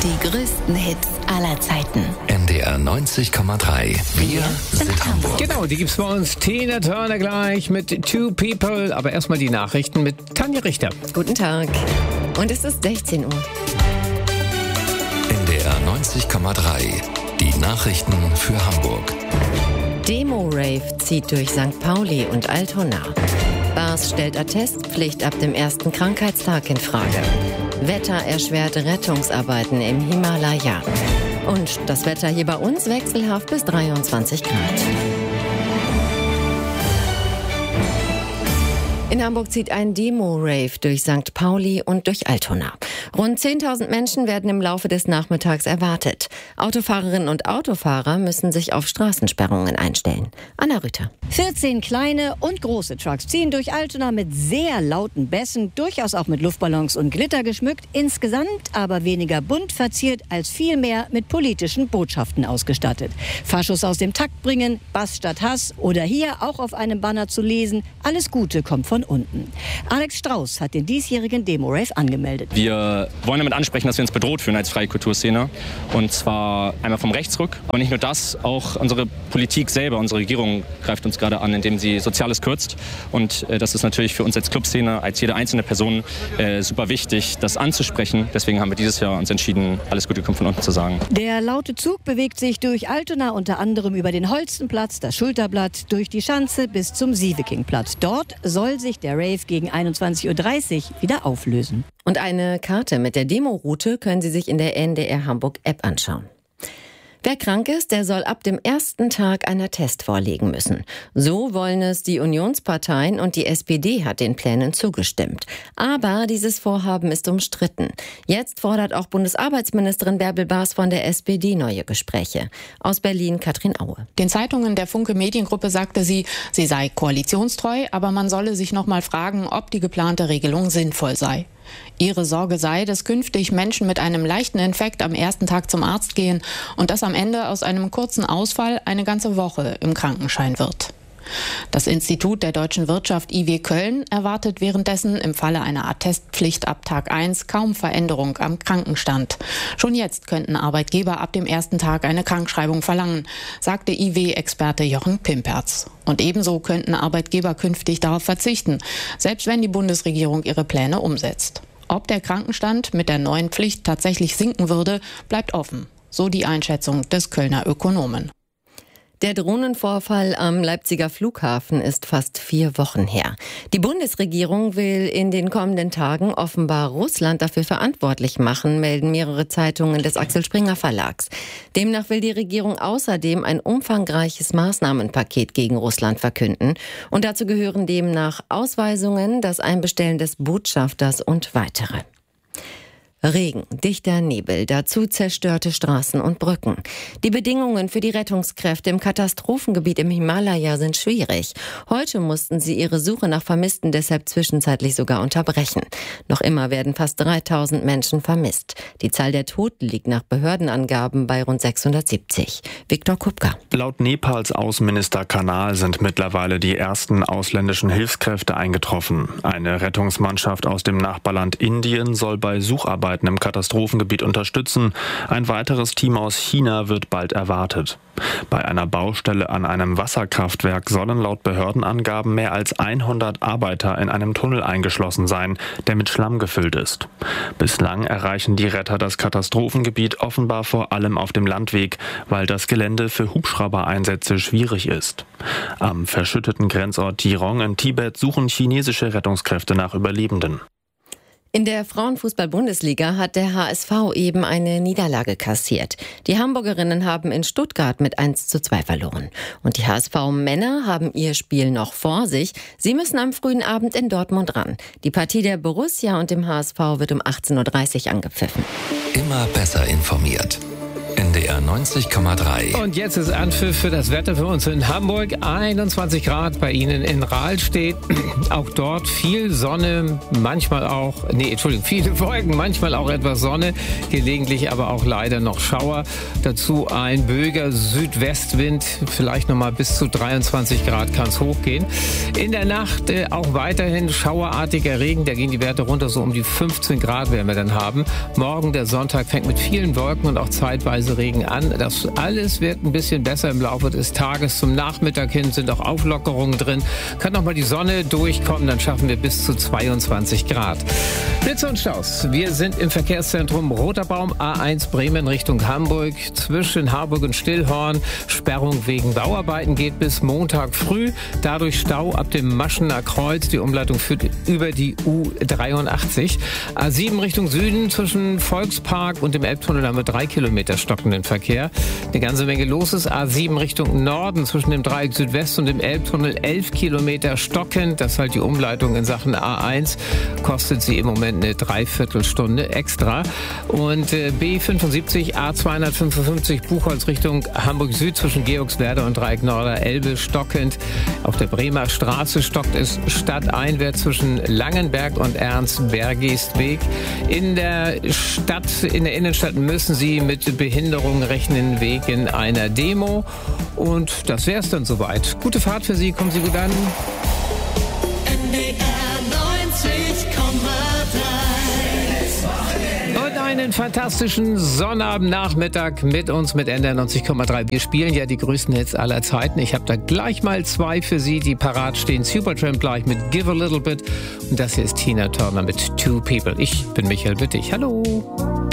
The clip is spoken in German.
Die größten Hits aller Zeiten. NDR 90,3. Wir sind Hamburg. Genau, die gibt's bei uns. Tina Turner gleich mit Two People. Aber erstmal die Nachrichten mit Tanja Richter. Guten Tag. Und es ist 16 Uhr. NDR 90,3. Die Nachrichten für Hamburg. Demo-Rave zieht durch St. Pauli und Altona. Bars stellt Attestpflicht ab dem ersten Krankheitstag in Frage. Wetter erschwert Rettungsarbeiten im Himalaya. Und das Wetter hier bei uns wechselhaft bis 23 Grad. In Hamburg zieht ein Demo-Rave durch St. Pauli und durch Altona. Rund 10.000 Menschen werden im Laufe des Nachmittags erwartet. Autofahrerinnen und Autofahrer müssen sich auf Straßensperrungen einstellen. Anna Rüther. 14 kleine und große Trucks ziehen durch Altona mit sehr lauten Bässen, durchaus auch mit Luftballons und Glitter geschmückt, insgesamt aber weniger bunt verziert als vielmehr mit politischen Botschaften ausgestattet. Faschos aus dem Takt bringen, Bass statt Hass oder hier auch auf einem Banner zu lesen, alles Gute kommt von unten. Alex Strauß hat den diesjährigen Demo-Rave angemeldet. Wir wollen damit ansprechen, dass wir uns bedroht fühlen als freie Kulturszene. Und zwar einmal vom Rechtsruck. Aber nicht nur das, auch unsere Politik selber, unsere Regierung greift uns gerade an, indem sie Soziales kürzt. Und das ist natürlich für uns als Clubszene, als jede einzelne Person super wichtig, das anzusprechen. Deswegen haben wir dieses Jahr uns entschieden, alles Gute kommt von unten zu sagen. Der laute Zug bewegt sich durch Altona unter anderem über den Holstenplatz, das Schulterblatt, durch die Schanze bis zum Sievekingplatz. Dort soll sich der Rave gegen 21:30 Uhr wieder auflösen. Und eine Karte mit der Demoroute können Sie sich in der NDR Hamburg App anschauen. Wer krank ist, der soll ab dem ersten Tag einen Attest vorlegen müssen. So wollen es die Unionsparteien und die SPD hat den Plänen zugestimmt. Aber dieses Vorhaben ist umstritten. Jetzt fordert auch Bundesarbeitsministerin Bärbel Baas von der SPD neue Gespräche. Aus Berlin Katrin Aue. Den Zeitungen der Funke Mediengruppe sagte sie sei koalitionstreu, aber man solle sich noch mal fragen, ob die geplante Regelung sinnvoll sei. Ihre Sorge sei, dass künftig Menschen mit einem leichten Infekt am ersten Tag zum Arzt gehen und dass am Ende aus einem kurzen Ausfall eine ganze Woche im Krankenschein wird. Das Institut der deutschen Wirtschaft IW Köln erwartet währenddessen im Falle einer Attestpflicht ab Tag 1 kaum Veränderung am Krankenstand. Schon jetzt könnten Arbeitgeber ab dem ersten Tag eine Krankschreibung verlangen, sagte IW-Experte Jochen Pimperz. Und ebenso könnten Arbeitgeber künftig darauf verzichten, selbst wenn die Bundesregierung ihre Pläne umsetzt. Ob der Krankenstand mit der neuen Pflicht tatsächlich sinken würde, bleibt offen, so die Einschätzung des Kölner Ökonomen. Der Drohnenvorfall am Leipziger Flughafen ist fast 4 Wochen her. Die Bundesregierung will in den kommenden Tagen offenbar Russland dafür verantwortlich machen, melden mehrere Zeitungen des Axel Springer Verlags. Demnach will die Regierung außerdem ein umfangreiches Maßnahmenpaket gegen Russland verkünden. Und dazu gehören demnach Ausweisungen, das Einbestellen des Botschafters und weitere. Regen, dichter Nebel, dazu zerstörte Straßen und Brücken. Die Bedingungen für die Rettungskräfte im Katastrophengebiet im Himalaya sind schwierig. Heute mussten sie ihre Suche nach Vermissten deshalb zwischenzeitlich sogar unterbrechen. Noch immer werden fast 3.000 Menschen vermisst. Die Zahl der Toten liegt nach Behördenangaben bei rund 670. Viktor Kupka. Laut Nepals Außenminister Kanal sind mittlerweile die ersten ausländischen Hilfskräfte eingetroffen. Eine Rettungsmannschaft aus dem Nachbarland Indien soll bei Sucharbeiten im Katastrophengebiet unterstützen. Ein weiteres Team aus China wird bald erwartet. Bei einer Baustelle an einem Wasserkraftwerk sollen laut Behördenangaben mehr als 100 Arbeiter in einem Tunnel eingeschlossen sein, der mit Schlamm gefüllt ist. Bislang erreichen die Retter das Katastrophengebiet offenbar vor allem auf dem Landweg, weil das Gelände für Hubschraubereinsätze schwierig ist. Am verschütteten Grenzort Tirong in Tibet suchen chinesische Rettungskräfte nach Überlebenden. In der Frauenfußball-Bundesliga hat der HSV eben eine Niederlage kassiert. Die Hamburgerinnen haben in Stuttgart mit 1:2 verloren. Und die HSV-Männer haben ihr Spiel noch vor sich. Sie müssen am frühen Abend in Dortmund ran. Die Partie der Borussia und dem HSV wird um 18:30 Uhr angepfiffen. Immer besser informiert. NDR 90,3. Und jetzt ist Anpfiff für das Wetter für uns in Hamburg. 21 Grad bei Ihnen in Rahlstedt. Auch dort viel Sonne, viele Wolken, manchmal auch etwas Sonne, gelegentlich aber auch leider noch Schauer. Dazu ein böiger Südwestwind, vielleicht nochmal bis zu 23 Grad kann es hochgehen. In der Nacht auch weiterhin schauerartiger Regen, da gehen die Werte runter, so um die 15 Grad werden wir dann haben. Morgen, der Sonntag, fängt mit vielen Wolken und auch zeitweise Regen an. Das alles wird ein bisschen besser im Laufe des Tages. Zum Nachmittag hin sind auch Auflockerungen drin. Kann noch mal die Sonne durchkommen, dann schaffen wir bis zu 22 Grad. Blitze und Staus. Wir sind im Verkehrszentrum Roter Baum, A1 Bremen Richtung Hamburg. Zwischen Harburg und Stillhorn. Sperrung wegen Bauarbeiten geht bis Montag früh. Dadurch Stau ab dem Maschener Kreuz. Die Umleitung führt über die U83. A7 Richtung Süden zwischen Volkspark und dem Elbtunnel haben wir 3 Kilometer stockenden Verkehr. Eine ganze Menge los ist. A7 Richtung Norden zwischen dem Dreieck Südwest und dem Elbtunnel 11 Kilometer stockend. Das ist halt die Umleitung in Sachen A1. Kostet sie im Moment eine Dreiviertelstunde extra. Und B75 A255 Buchholz Richtung Hamburg Süd zwischen Georgswerder und Dreieck Norder Elbe stockend. Auf der Bremer Straße stockt es stadteinwärts zwischen Langenberg und Ernst-Bergestweg. In der Innenstadt müssen Sie mit Behinderung rechnen wegen einer Demo. Und das wäre es dann soweit. Gute Fahrt für Sie, kommen Sie gut an. NDR 90,3. Und einen fantastischen Sonnabendnachmittag mit uns mit NDR 90,3. Wir spielen ja die größten Hits aller Zeiten. Ich habe da gleich mal 2 für Sie, die parat stehen. Supertramp gleich mit Give a Little Bit. Und das hier ist Tina Turner mit Two People. Ich bin Michael Büttig. Hallo.